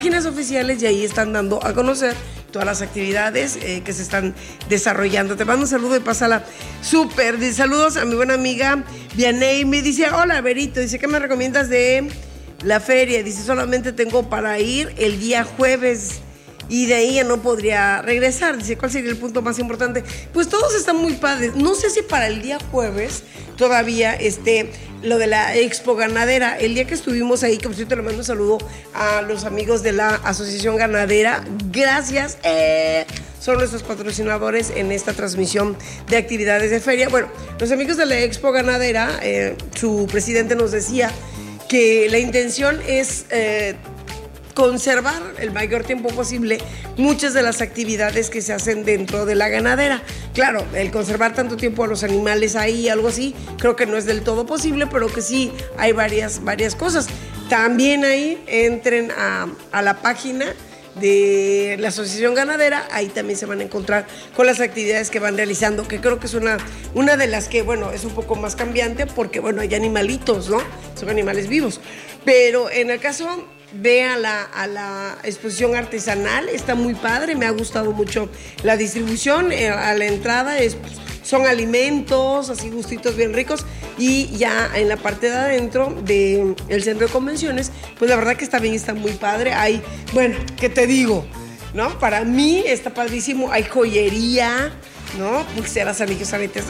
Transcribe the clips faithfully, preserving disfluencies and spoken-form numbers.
páginas oficiales y ahí están dando a conocer todas las actividades eh, que se están desarrollando. Te mando un saludo y pásala súper. Saludos a mi buena amiga Vianey. Me dice, hola Berito, dice, ¿qué me recomiendas de la feria? Dice, solamente tengo para ir el día jueves y de ahí ya no podría regresar. Dice, ¿cuál sería el punto más importante? Pues todos están muy padres. No sé si para el día jueves todavía esté lo de la Expo Ganadera. El día que estuvimos ahí, que por cierto le mando un saludo a los amigos de la Asociación Ganadera. Gracias. Eh, son nuestros patrocinadores en esta transmisión de actividades de feria. Bueno, los amigos de la Expo Ganadera, eh, su presidente nos decía que la intención es Eh, conservar el mayor tiempo posible muchas de las actividades que se hacen dentro de la ganadera. Claro, el conservar tanto tiempo a los animales ahí, algo así, creo que no es del todo posible, pero que sí hay varias, varias cosas. También ahí entren a, a la página de la Asociación Ganadera, ahí también se van a encontrar con las actividades que van realizando, que creo que es una, una de las que, bueno, es un poco más cambiante porque, bueno, hay animalitos, ¿no? Son animales vivos. Pero en el caso ve a la, a la exposición artesanal, está muy padre, me ha gustado mucho la distribución, eh, a la entrada es, pues, son alimentos, así gustitos bien ricos, y ya en la parte de adentro del centro de convenciones, pues la verdad que está bien, está muy padre, hay, bueno, ¿qué te digo? ¿No? Para mí está padrísimo, hay joyería, ¿no? Pulseras, anillos, aretes,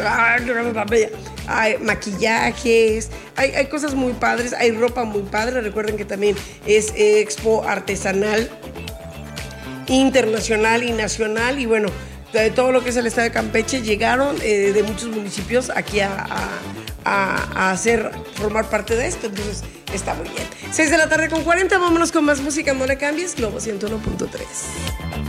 hay maquillajes, hay, hay cosas muy padres, hay ropa muy padre. Recuerden que también es expo artesanal internacional y nacional, y bueno, de todo lo que es el estado de Campeche llegaron eh, de muchos municipios aquí a, a, a, a hacer, formar parte de esto, entonces está muy bien. seis de la tarde con cuarenta, vámonos con más música, no le cambies, Globo ciento uno punto tres.